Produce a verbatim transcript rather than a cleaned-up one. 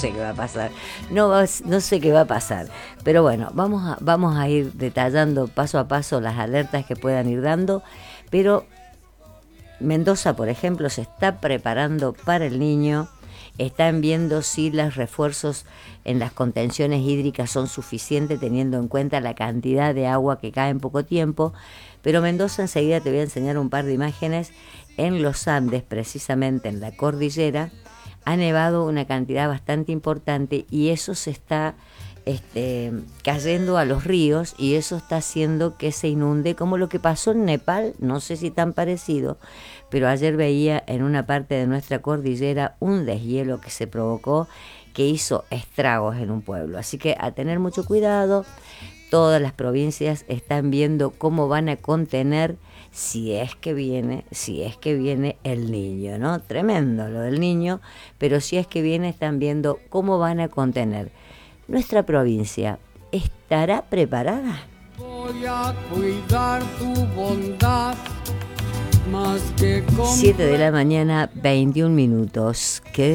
sé qué va a pasar, no, va, no sé qué va a pasar, pero bueno, vamos a, vamos a ir detallando paso a paso las alertas que puedan ir dando, pero Mendoza, por ejemplo, se está preparando para el Niño. Están viendo si los refuerzos en las contenciones hídricas son suficientes teniendo en cuenta la cantidad de agua que cae en poco tiempo. Pero Mendoza, enseguida te voy a enseñar un par de imágenes. En los Andes, precisamente en la cordillera, ha nevado una cantidad bastante importante y eso se está este, cayendo a los ríos y eso está haciendo que se inunde, como lo que pasó en Nepal, no sé si tan parecido, pero ayer veía en una parte de nuestra cordillera un deshielo que se provocó, que hizo estragos en un pueblo. Así que a tener mucho cuidado, todas las provincias están viendo cómo van a contener, si es que viene, si es que viene el Niño, ¿no? Tremendo lo del Niño, pero si es que viene están viendo cómo van a contener. ¿Nuestra provincia estará preparada? Voy a cuidar tu bondad. Más que siete de la mañana, veintiún minutos. ¿Qué